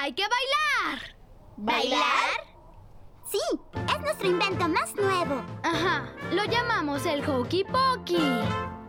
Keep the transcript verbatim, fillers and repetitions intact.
¡Hay que bailar! ¿Bailar? Sí, es nuestro invento más nuevo. Ajá, lo llamamos el Hokey Pokey.